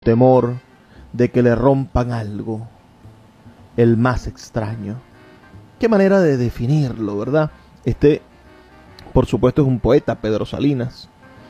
temor de que le rompan algo, el más extraño. Qué manera de definirlo, ¿verdad? Por supuesto, es un poeta, Pedro Salinas.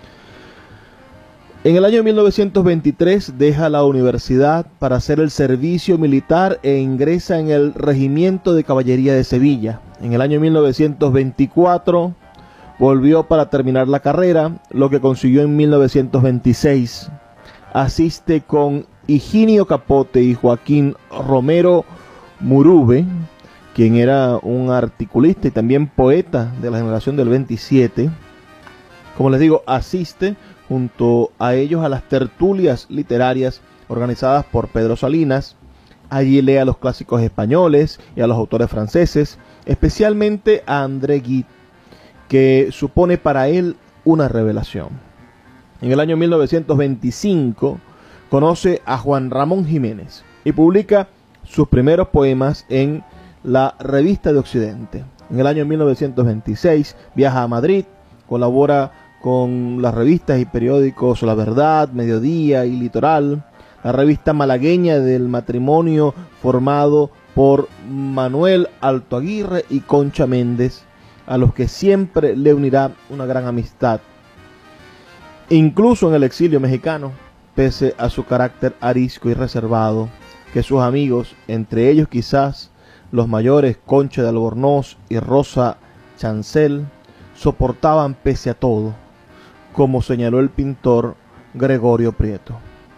En el año 1923 deja la universidad para hacer el servicio militar e ingresa en el Regimiento de Caballería de Sevilla. En el año 1924 volvió para terminar la carrera, lo que consiguió en 1926. Asiste con Higinio Capote y Joaquín Romero Murube, quien era un articulista y también poeta de la generación del 27. Como les digo, asiste junto a ellos a las tertulias literarias organizadas por Pedro Salinas. Allí lee a los clásicos españoles y a los autores franceses, especialmente a André Gide, que supone para él una revelación. En el año 1925 conoce a Juan Ramón Jiménez y publica sus primeros poemas en la Revista de Occidente. En el año 1926 viaja a Madrid, colabora con las revistas y periódicos La Verdad, Mediodía y Litoral, la revista malagueña del matrimonio formado por Manuel Alto Aguirre y Concha Méndez, a los que siempre le unirá una gran amistad. Incluso en el exilio mexicano, pese a su carácter arisco y reservado, que sus amigos, entre ellos quizás los mayores Concha de Albornoz y Rosa Chancel, soportaban pese a todo, como señaló el pintor Gregorio Prieto.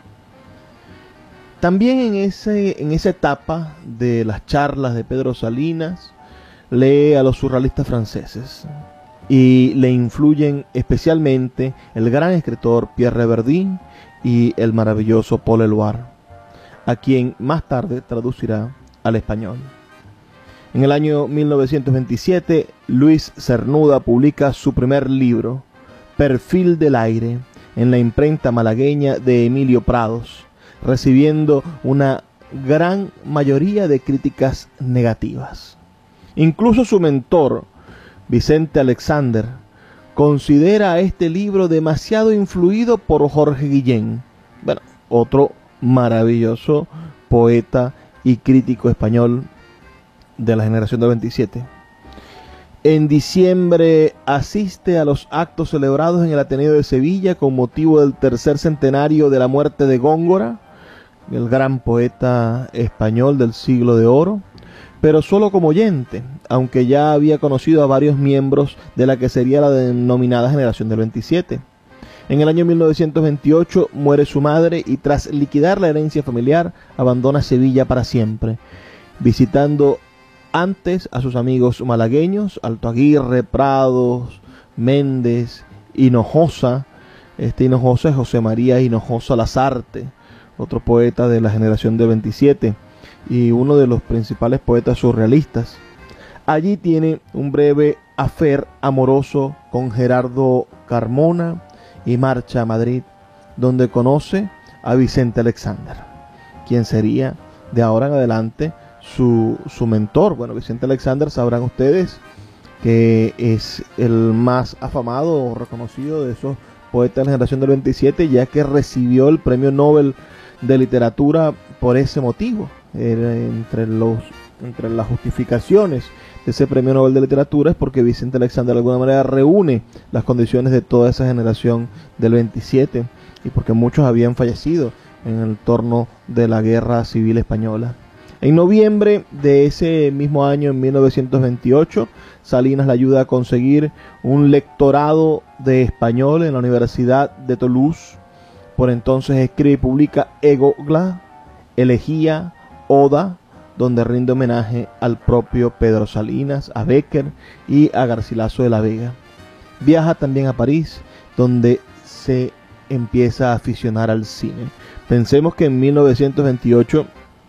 También en esa etapa de las charlas de Pedro Salinas, lee a los surrealistas franceses y le influyen especialmente el gran escritor Pierre Verdin y el maravilloso Paul Eluard, a quien más tarde traducirá al español. En el año 1927, Luis Cernuda publica su primer libro, Perfil del aire, en la imprenta malagueña de Emilio Prados, recibiendo una gran mayoría de críticas negativas. Incluso su mentor, Vicente Alexander, considera a este libro demasiado influido por Jorge Guillén, otro maravilloso poeta y crítico español de la generación del 27. En diciembre asiste a los actos celebrados en el Ateneo de Sevilla con motivo del tercer centenario de la muerte de Góngora, el gran poeta español del siglo de oro, pero solo como oyente, aunque ya había conocido a varios miembros de la que sería la denominada generación del 27. En el año 1928 muere su madre y tras liquidar la herencia familiar abandona Sevilla para siempre, visitando antes a sus amigos malagueños, Alto Aguirre, Prados, Méndez, Hinojosa. Hinojosa es José María Hinojosa Lasarte, otro poeta de la generación del 27 y uno de los principales poetas surrealistas. Allí tiene un breve affair amoroso con Gerardo Carmona y marcha a Madrid, donde conoce a Vicente Alexander, quien sería de ahora en adelante su mentor. Vicente Alexander, sabrán ustedes que es el más afamado o reconocido de esos poetas de la generación del 27, ya que recibió el premio Nobel de literatura por ese motivo. Entre las justificaciones de ese premio Nobel de literatura es porque Vicente Alexander de alguna manera reúne las condiciones de toda esa generación del 27 y porque muchos habían fallecido en el torno de la Guerra Civil Española. En noviembre de ese mismo año, en 1928, Salinas le ayuda a conseguir un lectorado de español en la Universidad de Toulouse. Por entonces escribe y publica Egogla, Elegía, Oda, donde rinde homenaje al propio Pedro Salinas, a Bécquer y a Garcilaso de la Vega. Viaja también a París, donde se empieza a aficionar al cine. Pensemos que en 1928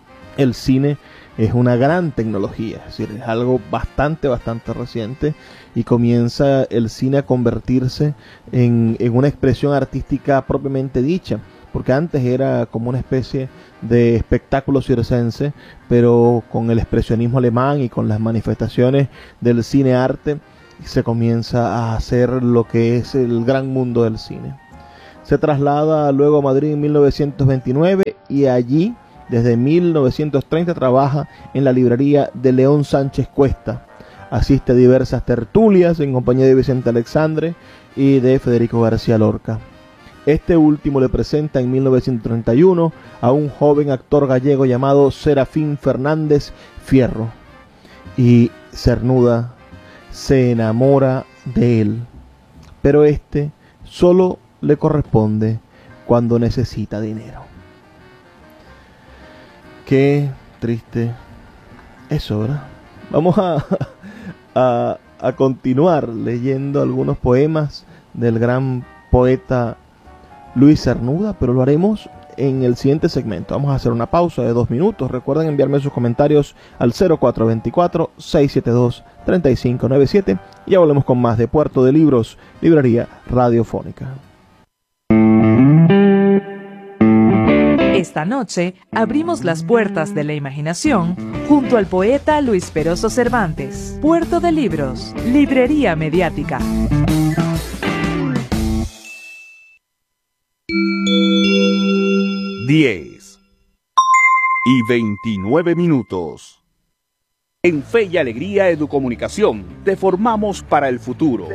el cine es una gran tecnología, es decir, es algo bastante reciente, y comienza el cine a convertirse en una expresión artística propiamente dicha, porque antes era como una especie de espectáculo circense, pero con el expresionismo alemán y con las manifestaciones del cine arte se comienza a hacer lo que es el gran mundo del cine. Se traslada luego a Madrid en 1929 y allí, desde 1930, trabaja en la librería de León Sánchez Cuesta. Asiste a diversas tertulias en compañía de Vicente Alexandre y de Federico García Lorca. Este último le presenta en 1931 a un joven actor gallego llamado Serafín Fernández Fierro, y Cernuda se enamora de él, pero este solo le corresponde cuando necesita dinero. Qué triste eso, ¿verdad? Vamos a continuar leyendo algunos poemas del gran poeta Luis Cernuda, pero lo haremos en el siguiente segmento. Vamos a hacer una pausa de 2 minutos. Recuerden enviarme sus comentarios al 0424-672-3597 y ya volvemos con más de Puerto de Libros, Librería Radiofónica. Esta noche abrimos las puertas de la imaginación junto al poeta Luis Peroso Cervantes. Puerto de Libros, Librería Mediática. 10:29. En Fe y Alegría Educomunicación, te formamos para el futuro.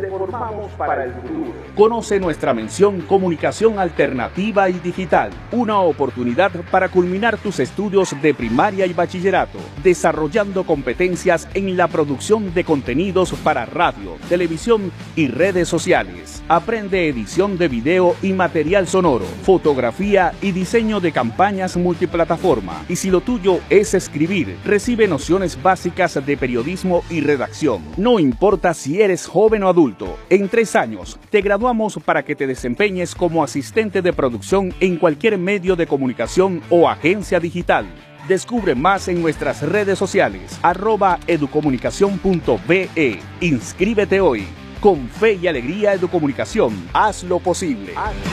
Conoce nuestra mención Comunicación Alternativa y Digital, una oportunidad para culminar tus estudios de primaria y bachillerato, desarrollando competencias en la producción de contenidos para radio, televisión y redes sociales. Aprende edición de video y material sonoro, fotografía y diseño de campañas multiplataforma. Y si lo tuyo es escribir, recibe nociones básicas de periodismo y redacción. No importa si eres joven o adulto, en 3 años te graduamos para que te desempeñes como asistente de producción en cualquier medio de comunicación o agencia digital. Descubre más en nuestras redes sociales, @educomunicacion.be. Inscríbete hoy. Con Fe y Alegría Educomunicación, haz lo posible.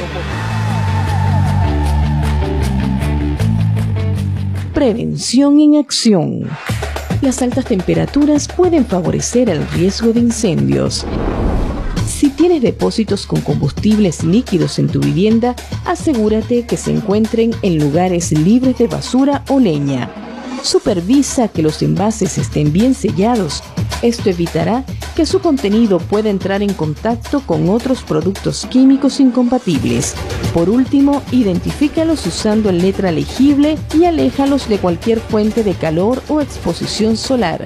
Prevención en acción. Las altas temperaturas pueden favorecer el riesgo de incendios. Si tienes depósitos con combustibles líquidos en tu vivienda, asegúrate que se encuentren en lugares libres de basura o leña. Supervisa que los envases estén bien sellados. Esto evitará que su contenido pueda entrar en contacto con otros productos químicos incompatibles. Por último, identifícalos usando letra legible y aléjalos de cualquier fuente de calor o exposición solar.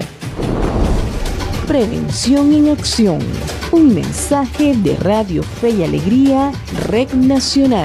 Prevención en acción. Un mensaje de Radio Fe y Alegría, Red Nacional.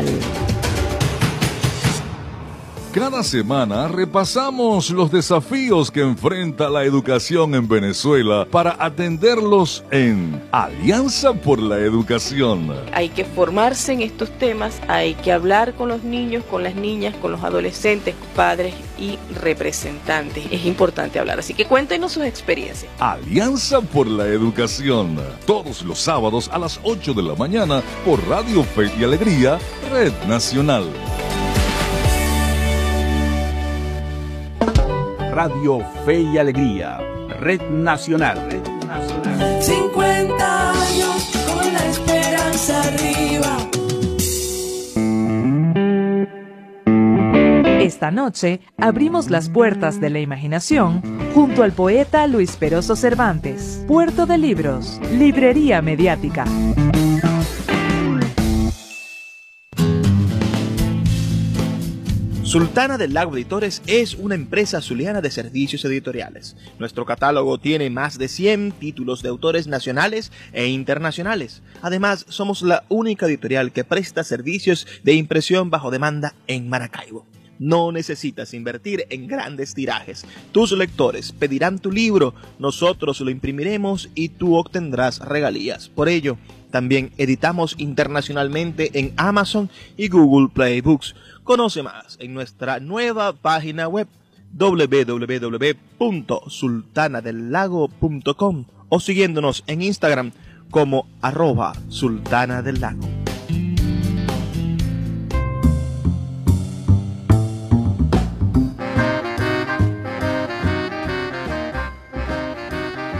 Cada semana repasamos los desafíos que enfrenta la educación en Venezuela para atenderlos en Alianza por la Educación. Hay que formarse en estos temas, hay que hablar con los niños, con las niñas, con los adolescentes, padres y representantes. Es importante hablar, así que cuéntenos sus experiencias. Alianza por la Educación, todos los sábados a las 8 de la mañana por Radio Fe y Alegría, Red Nacional. Radio Fe y Alegría, Red Nacional. 50 años con la esperanza arriba. Esta noche abrimos las puertas de la imaginación junto al poeta Luis Peroso Cervantes. Puerto de Libros, Librería Mediática. Sultana del Lago Editores es una empresa zuliana de servicios editoriales. Nuestro catálogo tiene más de 100 títulos de autores nacionales e internacionales. Además, somos la única editorial que presta servicios de impresión bajo demanda en Maracaibo. No necesitas invertir en grandes tirajes. Tus lectores pedirán tu libro, nosotros lo imprimiremos y tú obtendrás regalías. Por ello, también editamos internacionalmente en Amazon y Google Play Books. Conoce más en nuestra nueva página web www.sultanadelago.com o siguiéndonos en Instagram como @sultanadelago.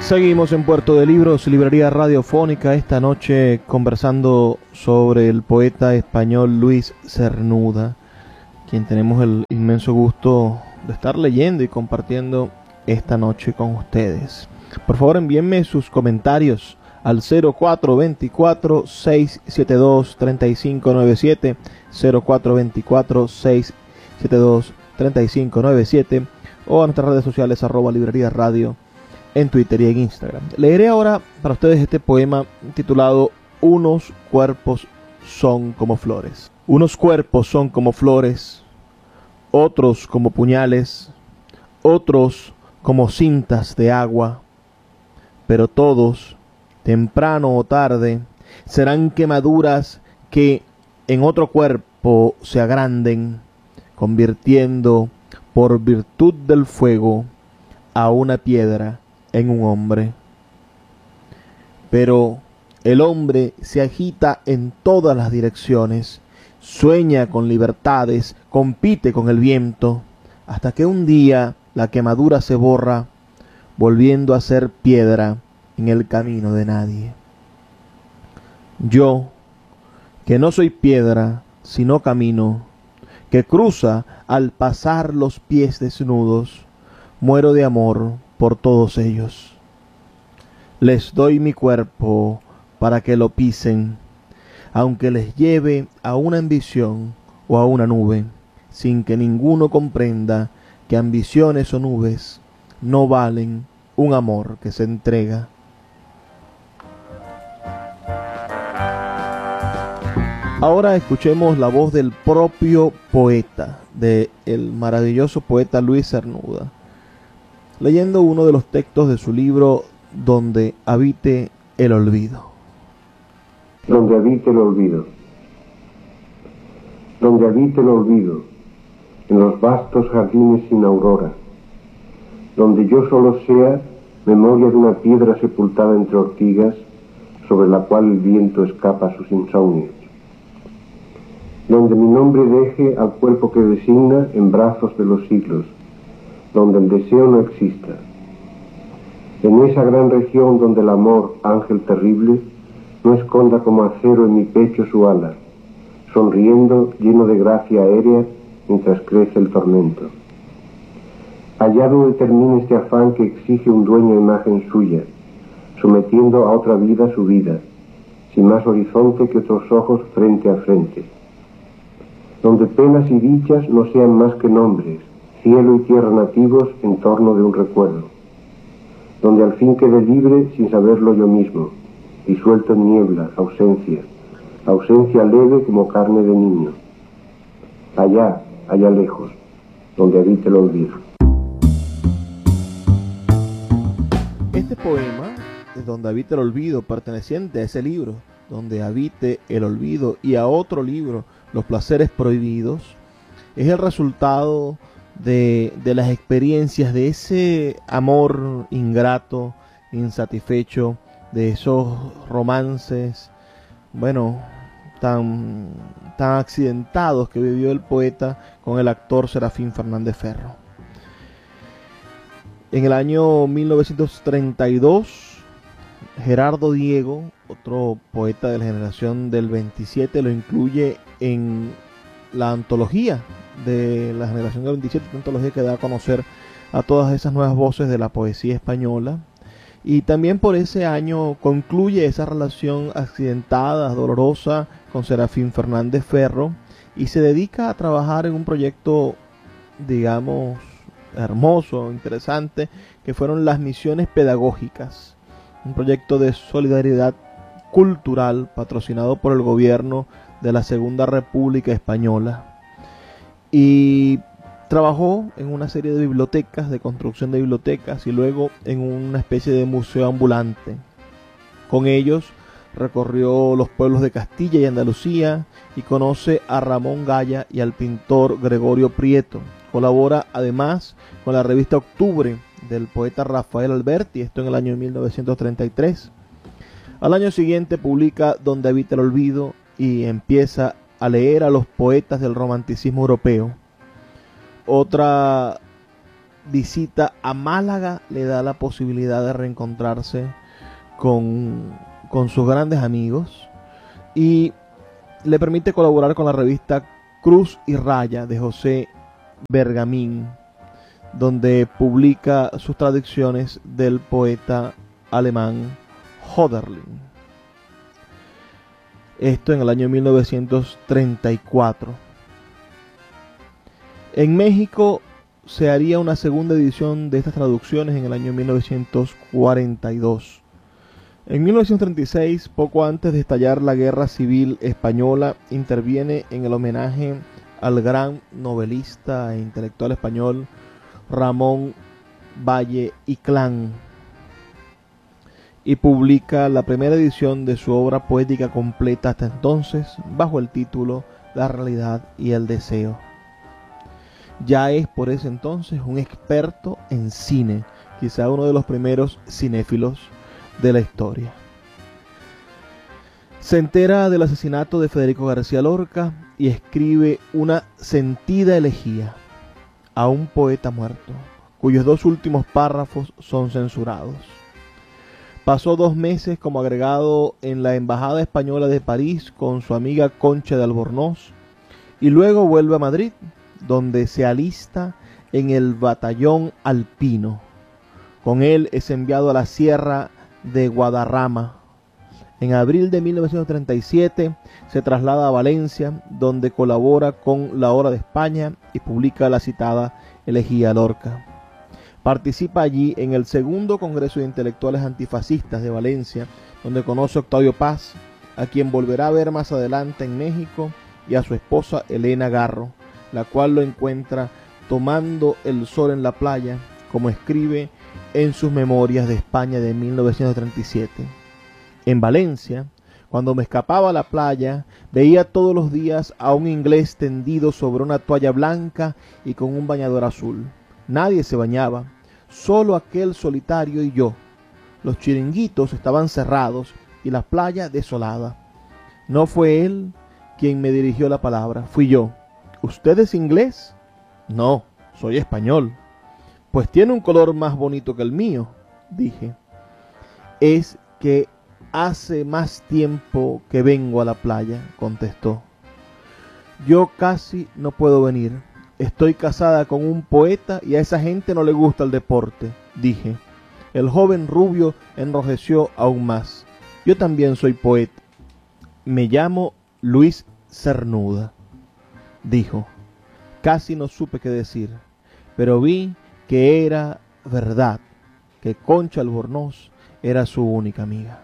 Seguimos en Puerto de Libros, librería radiofónica, esta noche conversando sobre el poeta español Luis Cernuda, quien tenemos el inmenso gusto de estar leyendo y compartiendo esta noche con ustedes. Por favor, envíenme sus comentarios al 0424-672-3597, 0424-672-3597, o a nuestras redes sociales @librería radio en Twitter y en Instagram. Leeré ahora para ustedes este poema titulado Unos cuerpos son como flores. Unos cuerpos son como flores, otros como puñales, otros como cintas de agua, pero todos, temprano o tarde, serán quemaduras que en otro cuerpo se agranden, convirtiendo por virtud del fuego a una piedra en un hombre. Pero el hombre se agita en todas las direcciones, sueña con libertades, compite con el viento, hasta que un día la quemadura se borra, volviendo a ser piedra en el camino de nadie. Yo, que no soy piedra, sino camino, que cruza al pasar los pies desnudos, muero de amor por todos ellos. Les doy mi cuerpo para que lo pisen, aunque les lleve a una ambición o a una nube, sin que ninguno comprenda que ambiciones o nubes no valen un amor que se entrega. Ahora escuchemos la voz del propio poeta, del maravilloso poeta Luis Cernuda, leyendo uno de los textos de su libro Donde habite el olvido. Donde habite el olvido. Donde habite el olvido, en los vastos jardines sin aurora. Donde yo solo sea memoria de una piedra sepultada entre ortigas, sobre la cual el viento escapa sus insomnios. Donde mi nombre deje al cuerpo que designa en brazos de los siglos, donde el deseo no exista. En esa gran región donde el amor, ángel terrible, no esconda como acero en mi pecho su ala, sonriendo lleno de gracia aérea mientras crece el tormento. Allá donde termine este afán que exige un dueño a imagen suya, sometiendo a otra vida su vida, sin más horizonte que otros ojos frente a frente. Donde penas y dichas no sean más que nombres, cielo y tierra nativos en torno de un recuerdo, donde al fin quede libre sin saberlo yo mismo, disuelto en niebla, ausencia leve como carne de niño, allá lejos, donde habite el olvido. Este poema, Donde habite el olvido, perteneciente a ese libro, Donde habite el olvido, y a otro libro, Los placeres prohibidos, es el resultado de las experiencias de ese amor ingrato, insatisfecho, de esos romances, bueno, tan accidentados que vivió el poeta con el actor Serafín Fernández Ferro. En el año 1932, Gerardo Diego, otro poeta de la generación del 27, lo incluye en la antología de la generación del 27, una antología que da a conocer a todas esas nuevas voces de la poesía española. Y también por ese año concluye esa relación accidentada, dolorosa, con Serafín Fernández Ferro, y se dedica a trabajar en un proyecto, digamos, hermoso, interesante, que fueron las misiones pedagógicas, un proyecto de solidaridad cultural patrocinado por el gobierno de la Segunda República Española, y trabajó en una serie de bibliotecas, de construcción de bibliotecas, y luego en una especie de museo ambulante. Con ellos recorrió los pueblos de Castilla y Andalucía y conoce a Ramón Gaya y al pintor Gregorio Prieto. Colabora además con la revista Octubre del poeta Rafael Alberti, esto en el año 1933. Al año siguiente publica Donde habita el olvido y empieza a leer a los poetas del romanticismo europeo. Otra visita a Málaga le da la posibilidad de reencontrarse con sus grandes amigos y le permite colaborar con la revista Cruz y Raya de José Bergamín, donde publica sus traducciones del poeta alemán Hölderlin. Esto en el año 1934. En México se haría una segunda edición de estas traducciones en el año 1942. En 1936, poco antes de estallar la Guerra Civil Española, interviene en el homenaje al gran novelista e intelectual español Ramón Valle Inclán y publica la primera edición de su obra poética completa hasta entonces, bajo el título La realidad y el deseo. Ya es por ese entonces un experto en cine, quizá uno de los primeros cinéfilos de la historia. Se entera del asesinato de Federico García Lorca y escribe una sentida elegía a un poeta muerto, cuyos 2 últimos párrafos son censurados. Pasó 2 meses como agregado en la Embajada Española de París con su amiga Concha de Albornoz y luego vuelve a Madrid, donde se alista en el batallón alpino. Con él es enviado a la Sierra de Guadarrama. En abril de 1937 se traslada a Valencia, donde colabora con La Hora de España y publica la citada Elegía Lorca. Participa allí en el segundo Congreso de Intelectuales Antifascistas de Valencia, donde conoce a Octavio Paz, a quien volverá a ver más adelante en México, y a su esposa Elena Garro, la cual lo encuentra tomando el sol en la playa, como escribe en sus memorias de España de 1937. En Valencia, cuando me escapaba a la playa, veía todos los días a un inglés tendido sobre una toalla blanca y con un bañador azul. Nadie se bañaba, solo aquel solitario y yo. Los chiringuitos estaban cerrados y la playa desolada. No fue él quien me dirigió la palabra, fui yo. ¿Usted es inglés? No, soy español. Pues tiene un color más bonito que el mío, dije. Es que hace más tiempo que vengo a la playa, contestó. Yo casi no puedo venir. Estoy casada con un poeta y a esa gente no le gusta el deporte, dije. El joven rubio enrojeció aún más. Yo también soy poeta. Me llamo Luis Cernuda, dijo. Casi no supe qué decir, pero vi que era verdad, que Concha Albornoz era su única amiga.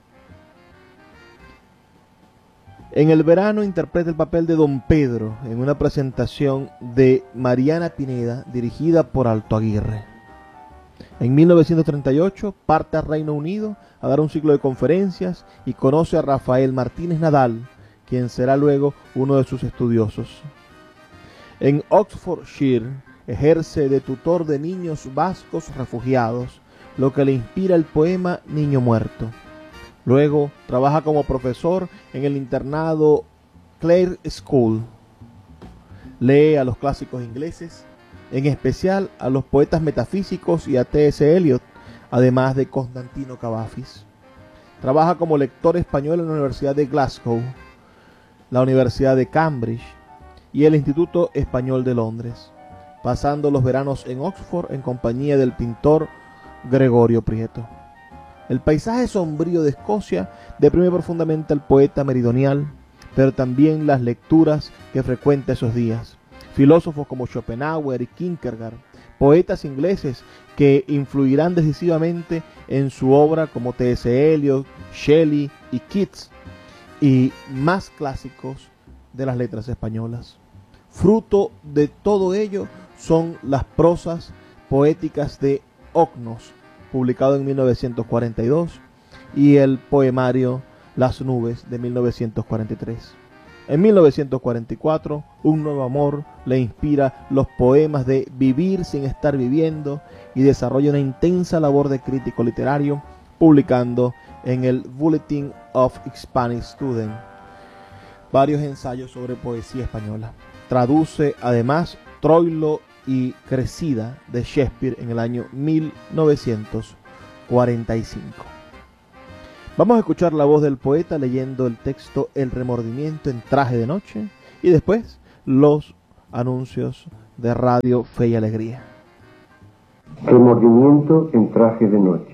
En el verano interpreta el papel de Don Pedro en una presentación de Mariana Pineda dirigida por Alto Aguirre. En 1938 parte a Reino Unido a dar un ciclo de conferencias y conoce a Rafael Martínez Nadal, quien será luego uno de sus estudiosos. En Oxfordshire ejerce de tutor de niños vascos refugiados, lo que le inspira el poema Niño Muerto. Luego trabaja como profesor en el internado Clare School. Lee a los clásicos ingleses, en especial a los poetas metafísicos y a T.S. Eliot, además de Constantino Cavafis. Trabaja como lector español en la Universidad de Glasgow, la Universidad de Cambridge y el Instituto Español de Londres, pasando los veranos en Oxford en compañía del pintor Gregorio Prieto. El paisaje sombrío de Escocia deprime profundamente al poeta meridional, pero también las lecturas que frecuenta esos días. Filósofos como Schopenhauer y Kierkegaard, poetas ingleses que influirán decisivamente en su obra como T.S. Eliot, Shelley y Keats, y más clásicos de las letras españolas. Fruto de todo ello son las prosas poéticas de Ocnos, publicado en 1942, y el poemario Las nubes de 1943. En 1944, un nuevo amor le inspira los poemas de Vivir sin estar viviendo y desarrolla una intensa labor de crítico literario, publicando en el Bulletin of Spanish Students varios ensayos sobre poesía española. Traduce además Troilo y crecida de Shakespeare en el año 1945. Vamos a escuchar la voz del poeta leyendo el texto El remordimiento en traje de noche y después los anuncios de Radio Fe y Alegría. Remordimiento en traje de noche.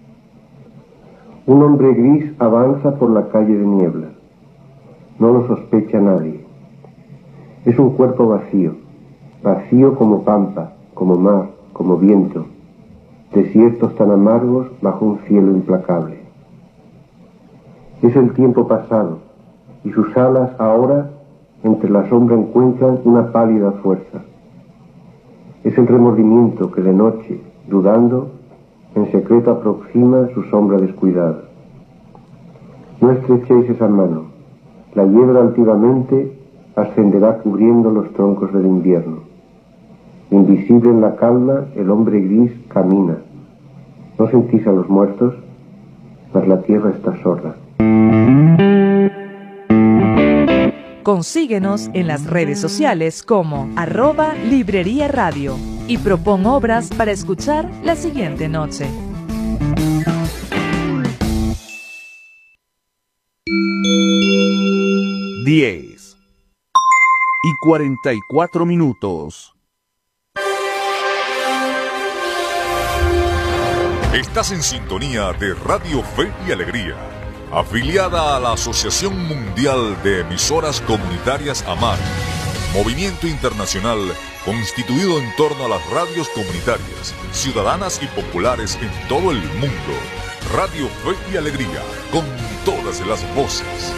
Un hombre gris avanza por la calle de niebla. No lo sospecha nadie. Es un cuerpo vacío, vacío como pampa, como mar, como viento, desiertos tan amargos bajo un cielo implacable. Es el tiempo pasado, y sus alas ahora entre la sombra encuentran una pálida fuerza. Es el remordimiento que de noche, dudando, en secreto aproxima su sombra descuidada. No estrechéis esa mano, la hiedra altivamente ascenderá cubriendo los troncos del invierno. Invisible en la calma, el hombre gris camina. ¿No sentís a los muertos? Mas la tierra está sorda. Consíguenos en las redes sociales como @Librería Radio y propon obras para escuchar la siguiente noche. Diez y 44 minutos. Estás en sintonía de Radio Fe y Alegría, afiliada a la Asociación Mundial de Emisoras Comunitarias AMAR, movimiento internacional constituido en torno a las radios comunitarias, ciudadanas y populares en todo el mundo. Radio Fe y Alegría, con todas las voces.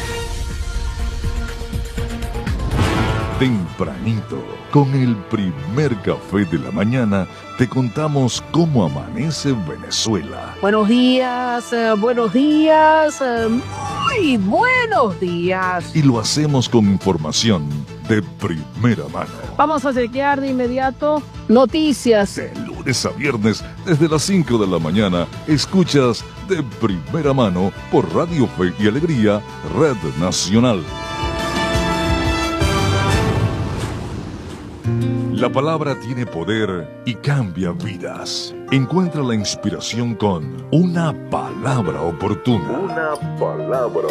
Tempranito, con el primer café de la mañana, te contamos cómo amanece Venezuela. Buenos días, muy buenos días. Y lo hacemos con información de primera mano. Vamos a chequear de inmediato noticias. De lunes a viernes, desde las 5 de la mañana, escuchas de primera mano por Radio Fe y Alegría, Red Nacional. La palabra tiene poder y cambia vidas. Encuentra la inspiración con una palabra oportuna. Una palabra